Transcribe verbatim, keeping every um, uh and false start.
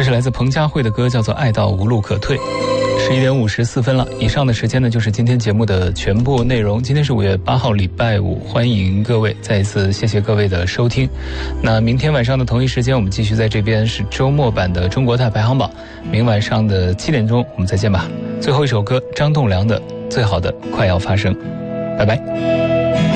是来自彭佳慧的歌，叫做《爱到无路可退》。十一点五十四分了，以上的时间呢就是今天节目的全部内容。今天是五月八号，礼拜五，欢迎各位，再一次谢谢各位的收听。那明天晚上的同一时间，我们继续在这边是周末版的中国台排行榜，明晚上的七点钟我们再见吧。最后一首歌，张栋梁的《最好的快要发生》，拜拜。